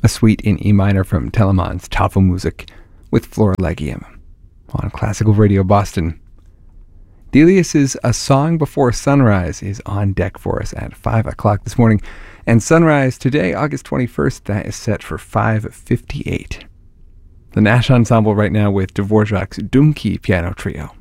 a suite in E minor from Telemann's Tafelmusik with Florilegium on Classical Radio Boston. Delius's A Song Before Sunrise is on deck for us at 5 o'clock this morning, and sunrise today, August 21st, that is set for 5:58. The Nash Ensemble right now with Dvorak's Dumki Piano Trio.